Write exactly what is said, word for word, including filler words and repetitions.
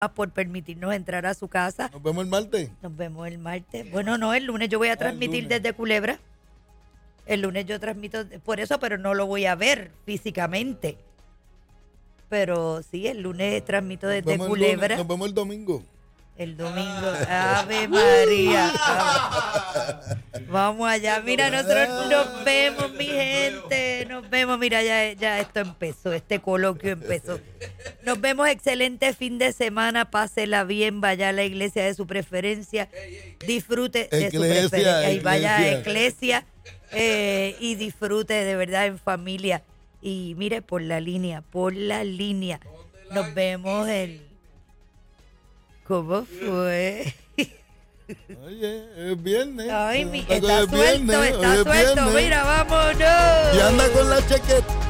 por permitirnos entrar a su casa. Nos vemos el martes. Nos vemos el martes. Bueno, no, el lunes yo voy a transmitir desde Culebra. El lunes yo transmito por eso, pero no lo voy a ver físicamente. Pero sí, el lunes transmito desde Nos Culebra. Lunes, nos vemos el domingo. El domingo. Ave María. Vamos allá. Mira, nosotros nos vemos, mi gente. Nos vemos. Mira, ya, ya esto empezó. Este coloquio empezó. Nos vemos. Excelente fin de semana. Pásela bien. Vaya a la iglesia de su preferencia. Disfrute de Iglesia, su preferencia. Y vaya a iglesia. iglesia eh, y disfrute de verdad en familia. Y mire, por la línea, por la línea. Nos vemos el... ¿Cómo fue? Oye, es viernes. Ay, mi, Está está es suelto, viernes, está hoy es suelto. viernes. Mira, vámonos. Y anda con la chaqueta.